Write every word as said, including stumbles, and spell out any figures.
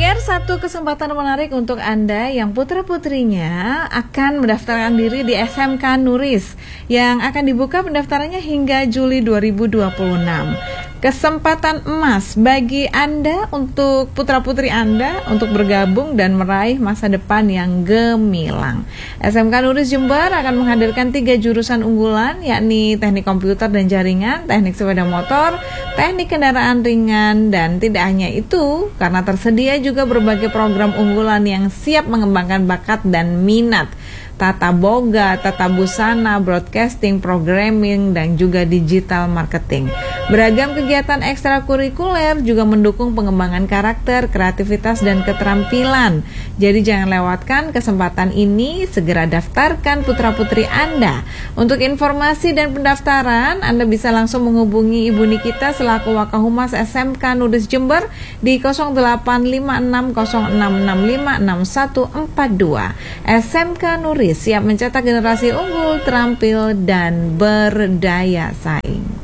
Pendengar, satu kesempatan menarik untuk Anda yang putra-putrinya akan mendaftarkan diri di S M K Nuris yang akan dibuka pendaftarannya hingga Juli dua ribu dua puluh enam. Kesempatan emas bagi Anda untuk putra-putri Anda untuk bergabung dan meraih masa depan yang gemilang. S M K Nuris Jember akan menghadirkan tiga jurusan unggulan, yakni teknik komputer dan jaringan, teknik sepeda motor, teknik kendaraan ringan, dan tidak hanya itu, karena tersedia juga berbagai program unggulan yang siap mengembangkan bakat dan minat. Tata boga, tata busana, broadcasting, programming, dan juga digital marketing. Beragam kegiatan ekstrakurikuler juga mendukung pengembangan karakter, kreativitas, dan keterampilan. Jadi jangan lewatkan kesempatan ini, segera daftarkan putra-putri Anda. Untuk informasi dan pendaftaran, Anda bisa langsung menghubungi Ibu Nikita selaku Wakahumas S M K Nuris Jember di nol delapan lima enam nol enam enam lima enam satu empat dua. S M K Nuris siap mencetak generasi unggul, terampil, dan berdaya saing.